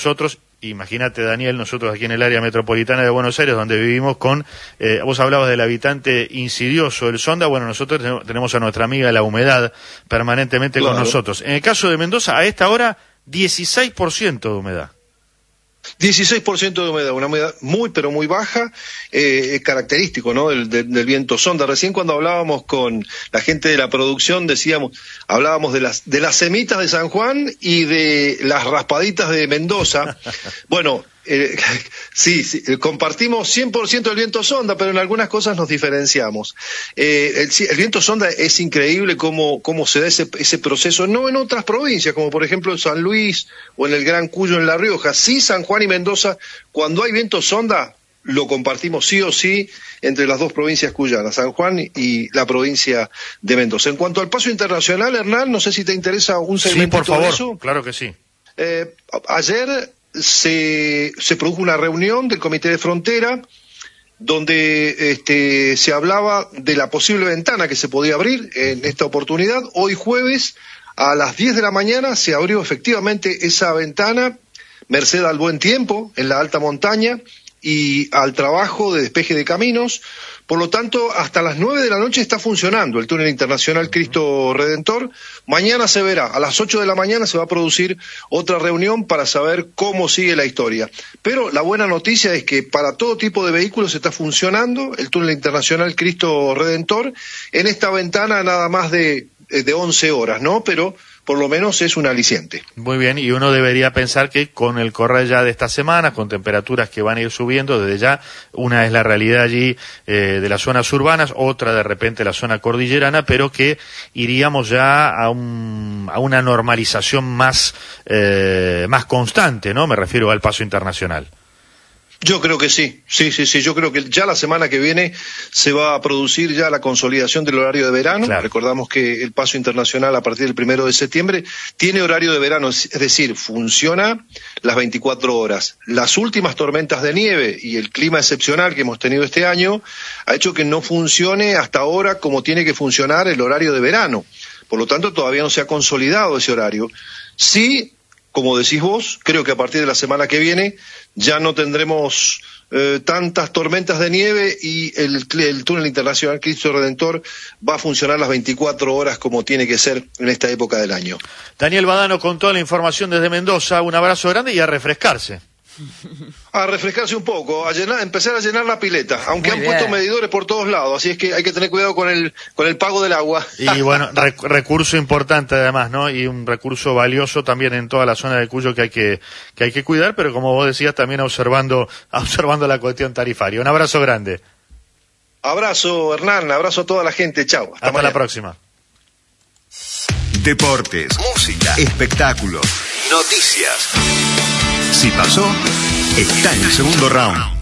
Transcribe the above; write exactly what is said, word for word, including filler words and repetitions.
nosotros, imagínate, Daniel, nosotros aquí en el área metropolitana de Buenos Aires, donde vivimos con, eh, vos hablabas del habitante insidioso, el sonda, bueno, nosotros tenemos a nuestra amiga la humedad permanentemente claro. con nosotros. En el caso de Mendoza, a esta hora, dieciséis por ciento de humedad. dieciséis por ciento de humedad, una humedad muy pero muy baja, eh, característico, ¿no? Del, del, del viento sonda. Recién cuando hablábamos con la gente de la producción decíamos, hablábamos de las de las semitas de San Juan y de las raspaditas de Mendoza. Bueno, eh, sí, sí, compartimos cien por ciento del viento sonda, pero en algunas cosas nos diferenciamos. Eh, el, el viento sonda es increíble cómo, cómo se da ese, ese proceso, no en otras provincias, como por ejemplo en San Luis o en el Gran Cuyo en La Rioja. Sí, San Juan y Mendoza, cuando hay viento sonda, lo compartimos sí o sí entre las dos provincias cuyanas, San Juan y la provincia de Mendoza. En cuanto al paso internacional, Hernán, no sé si te interesa un segmento sí, por favor, de eso. Claro que sí. Eh, ayer se, se produjo una reunión del Comité de Frontera donde este, se hablaba de la posible ventana que se podía abrir en esta oportunidad. Hoy jueves a las diez de la mañana se abrió efectivamente esa ventana, merced al buen tiempo en la alta montaña y al trabajo de despeje de caminos. Por lo tanto, hasta las nueve de la noche está funcionando el túnel internacional Cristo Redentor. Mañana se verá, a las ocho de la mañana se va a producir otra reunión para saber cómo sigue la historia. Pero la buena noticia es que para todo tipo de vehículos está funcionando el túnel internacional Cristo Redentor en esta ventana nada más de, de once horas, ¿no? Pero por lo menos es un aliciente. Muy bien, y uno debería pensar que con el correr ya de esta semana, con temperaturas que van a ir subiendo desde ya, una es la realidad allí eh, de las zonas urbanas, otra de repente la zona cordillerana, pero que iríamos ya a, un, a una normalización más, eh, más constante, ¿no? Me refiero al paso internacional. Yo creo que sí, sí, sí, sí, yo creo que ya la semana que viene se va a producir ya la consolidación del horario de verano. Claro. Recordamos que el paso internacional a partir del primero de septiembre tiene horario de verano, es decir, funciona las veinticuatro horas. Las últimas tormentas de nieve y el clima excepcional que hemos tenido este año ha hecho que no funcione hasta ahora como tiene que funcionar el horario de verano. Por lo tanto, todavía no se ha consolidado ese horario. Sí, como decís vos, creo que a partir de la semana que viene ya no tendremos eh, tantas tormentas de nieve y el, el túnel internacional Cristo Redentor va a funcionar las veinticuatro horas como tiene que ser en esta época del año. Daniel Badano con toda la información desde Mendoza, un abrazo grande y a refrescarse. A refrescarse un poco, a llenar, empezar a llenar la pileta, aunque Muy han bien. puesto medidores por todos lados, así es que hay que tener cuidado con el con el pago del agua. Y bueno, rec recurso importante además, ¿no? Y un recurso valioso también en toda la zona de Cuyo que hay que que hay que cuidar, pero como vos decías, también observando observando la cuestión tarifaria. Un abrazo grande. Abrazo, Hernán, abrazo a toda la gente, chau. Hasta, hasta la próxima. Deportes, música, espectáculos, noticias. Si pasó, está en el segundo round.